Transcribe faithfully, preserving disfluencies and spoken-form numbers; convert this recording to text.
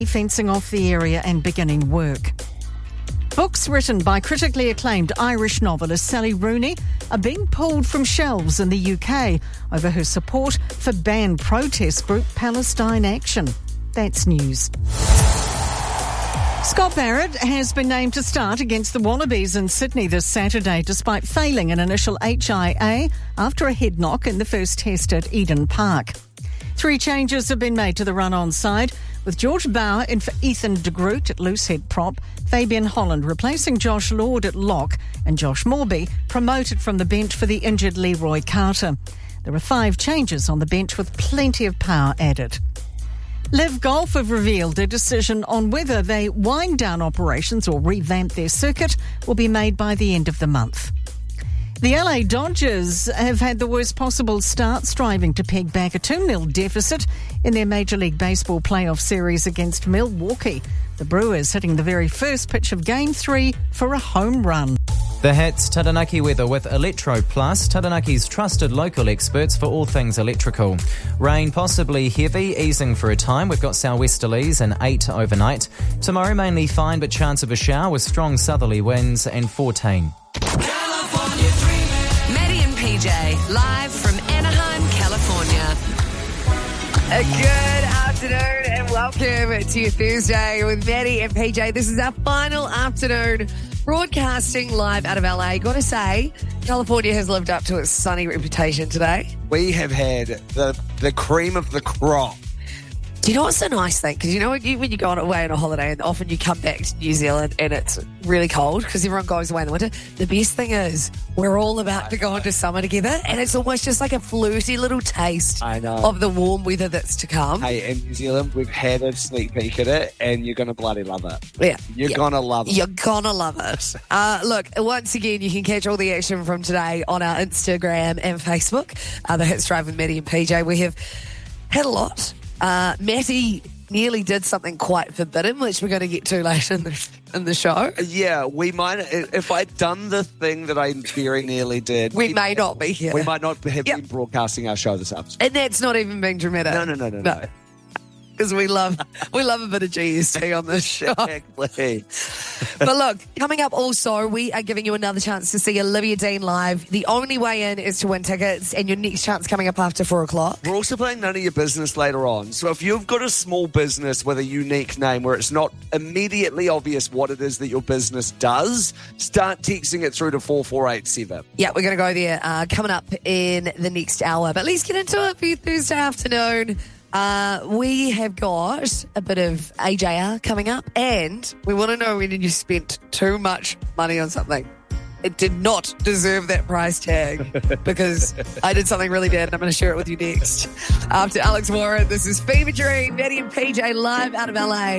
fencing off the area and beginning work. Books written by critically acclaimed Irish novelist Sally Rooney are being pulled from shelves in the U K over her support for banned protest group Palestine Action. That's news. Scott Barrett has been named to start against the Wallabies in Sydney this Saturday despite failing an initial H I A after a head knock in the first test at Eden Park. Three changes have been made to the run-on side, with George Bauer in for Ethan de Groot at loosehead prop, Fabian Holland replacing Josh Lord at lock, and Josh Morby promoted from the bench for the injured Leroy Carter. There are five changes on the bench with plenty of power added. Liv Golf have revealed their decision on whether they wind down operations or revamp their circuit will be made by the end of the month. The L A Dodgers have had the worst possible start, striving to peg back a two nil deficit in their Major League Baseball playoff series against Milwaukee. The Brewers hitting the very first pitch of Game three for a home run. The Hits Taranaki weather with Electro Plus, Taranaki's trusted local experts for all things electrical. Rain possibly heavy, easing for a time. We've got southwesterlies and eight overnight. Tomorrow mainly fine but chance of a shower with strong southerly winds and fourteen. Maddie and P J, live from Anaheim, California. A good afternoon and welcome to your Thursday with Maddie and P J. This is our final afternoon broadcasting live out of L A. Got to say, California has lived up to its sunny reputation today. We have had the the cream of the crop. Do you know what's the nice thing? Because you know when you, when you go away on a holiday and often you come back to New Zealand and it's really cold because everyone goes away in the winter. The best thing is we're all about to go into summer together and it's almost just like a flirty little taste I know. of the warm weather that's to come. Hey, in New Zealand, we've had a sneak peek at it and you're going to bloody love it. Yeah. You're yeah. going to love it. You're going to love it. Uh, look, once again, you can catch all the action from today on our Instagram and Facebook, uh, The Hits Drive with Maddie and P J. We have had a lot. Uh, Matty nearly did something quite forbidden, which we're going to get to later in the, in the show. Yeah, we might, if I'd done the thing that I very nearly did. We may not be here. We might not have yep. been broadcasting our show this afternoon. And that's not even being dramatic. No, no, no, no, no. Because we love we love a bit of G S T on this show. Exactly. But look, coming up also, we are giving you another chance to see Olivia Dean live. The only way in is to win tickets, and your next chance coming up after four o'clock. We're also playing None of Your Business later on. So if you've got a small business with a unique name where it's not immediately obvious what it is that your business does, start texting it through to four four eight seven. Yeah, we're going to go there uh, coming up in the next hour. But let's get into it for you Thursday afternoon. Uh, we have got a bit of A J R coming up, and we want to know when you spent too much money on something. It did not deserve that price tag because I did something really bad, and I'm going to share it with you next. After Alex Warren, this is Fever Dream, Maddie and P J live out of L A.